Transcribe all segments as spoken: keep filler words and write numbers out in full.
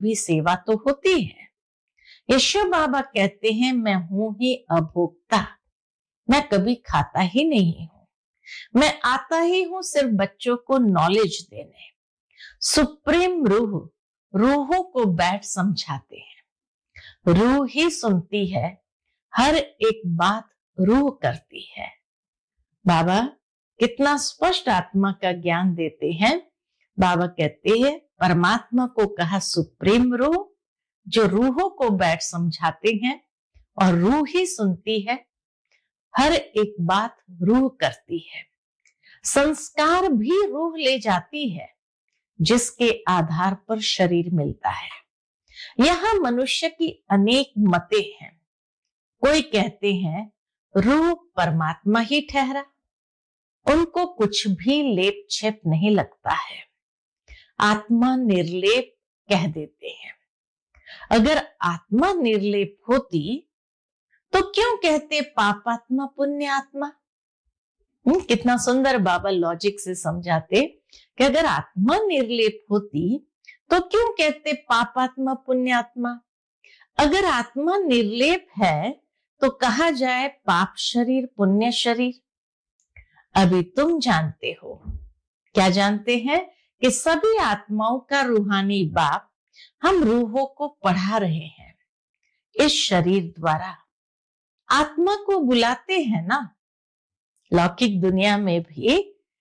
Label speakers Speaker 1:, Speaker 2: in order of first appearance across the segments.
Speaker 1: भी सेवा तो होती है। यीशु बाबा कहते हैं, मैं हूं ही अभोक्ता, मैं कभी खाता ही नहीं हूं, मैं आता ही हूं सिर्फ बच्चों को नॉलेज देने। सुप्रीम रूह रूहों को बैठ समझाते हैं, रूह ही सुनती है, हर एक बात रूह करती है। बाबा कितना स्पष्ट आत्मा का ज्ञान देते हैं। बाबा कहते हैं, परमात्मा को कहा सुप्रीम रूह, जो रूहों को बैठ समझाते हैं, और रूह ही सुनती है, हर एक बात रूह करती है। संस्कार भी रूह ले जाती है, जिसके आधार पर शरीर मिलता है। यहां मनुष्य की अनेक मतें हैं। कोई कहते हैं रूह परमात्मा ही ठहरा, उनको कुछ भी लेप छेप नहीं लगता है, आत्मा निर्लेप कह देते हैं। अगर आत्मा निर्लेप होती तो क्यों कहते पापात्मा पुण्य आत्मा? कितना सुंदर बाबा लॉजिक से समझाते कि अगर आत्मा निर्लेप होती तो क्यों कहते पापात्मा पुण्यात्मा? अगर आत्मा निर्लेप है तो कहा जाए पाप शरीर पुण्य शरीर। अभी तुम जानते हो, क्या जानते हैं कि सभी आत्माओं का रूहानी बाप हम रूहों को पढ़ा रहे हैं इस शरीर द्वारा। आत्मा को बुलाते हैं ना, लौकिक दुनिया में भी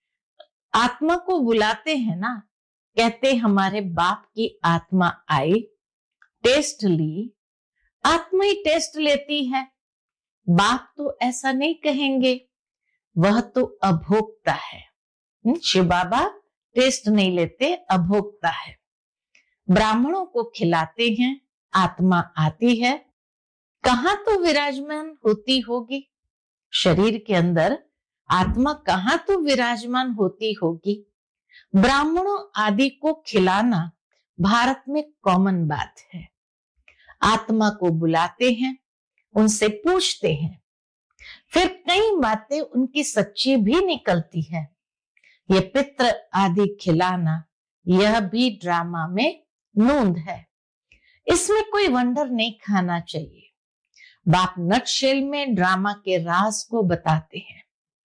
Speaker 1: आत्मा को बुलाते हैं ना, कहते हमारे बाप की आत्मा आई, टेस्ट ली, आत्मा ही टेस्ट लेती है। बाप तो ऐसा नहीं कहेंगे, वह तो अभोक्ता है। शिव बाबा टेस्ट नहीं लेते, अभोक्ता है। ब्राह्मणों को खिलाते हैं, आत्मा आती है, कहां तो विराजमान होती होगी शरीर के अंदर, आत्मा कहां तो विराजमान होती होगी। ब्राह्मणों आदि को खिलाना भारत में कॉमन बात है। आत्मा को बुलाते हैं, उनसे पूछते हैं, फिर कई बातें उनकी सच्ची भी निकलती है। ये पित्र आदि खिलाना, यह भी ड्रामा में नूंद है, इसमें कोई वंडर नहीं खाना चाहिए। बाप नटशेल में ड्रामा के राज को बताते हैं।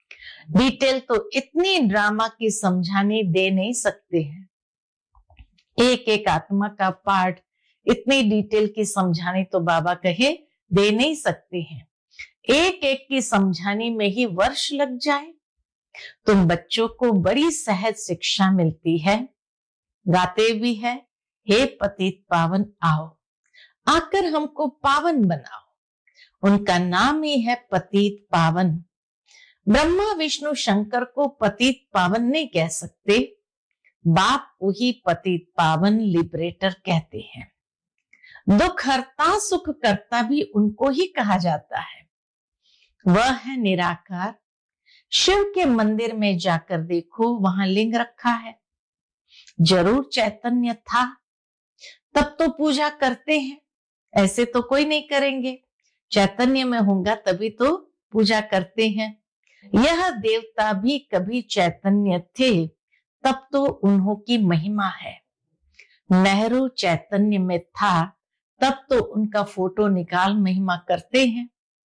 Speaker 1: डिटेल तो इतनी ड्रामा की समझाने दे नहीं सकते हैं, एक एक आत्मा का पार्ट इतनी डिटेल की समझाने तो बाबा कहे दे नहीं सकते हैं। एक एक की समझाने में ही वर्ष लग जाए। तुम बच्चों को बड़ी सहज शिक्षा मिलती है, गाते भी है, हे पतित पावन आओ, आकर हमको पावन बनाओ। उनका नाम ही है पतित पावन। ब्रह्मा विष्णु शंकर को पतित पावन नहीं कह सकते, बाप को ही पतित पावन लिबरेटर कहते हैं। दुख हरता सुख करता भी उनको ही कहा जाता है। वह है निराकार। शिव के मंदिर में जाकर देखो, वहां लिंग रखा है। जरूर चैतन्य था, तब तो पूजा करते हैं, ऐसे तो कोई नहीं करेंगे। चैतन्य में होगा तभी तो पूजा करते हैं। यह देवता भी कभी चैतन्य थे, तब तो उन्हों की महिमा है। नेहरू चैतन्य में था, तब तो उनका फोटो निकाल महिमा करते हैं।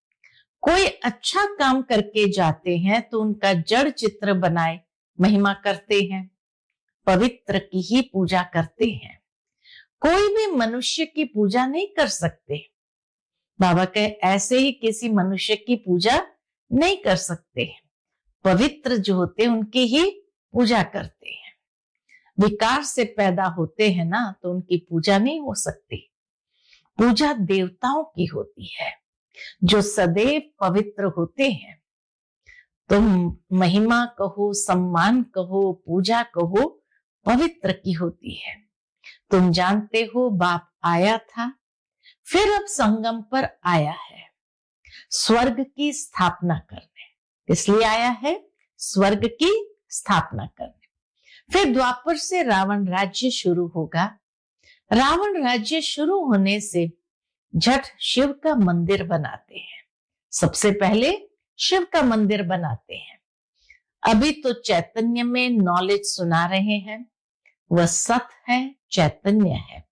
Speaker 1: कोई अच्छा काम करके जाते हैं तो उनका जड़ चित्र बनाए महिमा करते हैं, पवित्र की ही पूजा करते हैं। कोई भी मनुष्य की पूजा नहीं कर सकते। बाबा कहे ऐसे ही किसी मनुष्य की पूजा नहीं कर सकते, पवित्र जो होते हैं उनकी ही पूजा करते हैं। विकार से पैदा होते हैं ना, तो उनकी पूजा नहीं हो सकती। पूजा देवताओं की होती है जो सदैव पवित्र होते हैं। तुम महिमा कहो, सम्मान कहो, पूजा कहो, पवित्र की होती है। तुम जानते हो बाप आया था, फिर अब संगम पर आया है स्वर्ग की स्थापना करने। इसलिए आया है स्वर्ग की स्थापना करने। फिर द्वापर से रावण राज्य शुरू होगा। रावण राज्य शुरू होने से झट शिव का मंदिर बनाते हैं। सबसे पहले शिव का मंदिर बनाते हैं। अभी तो चैतन्य में नॉलेज सुना रहे हैं, वह सत है, चैतन्य है।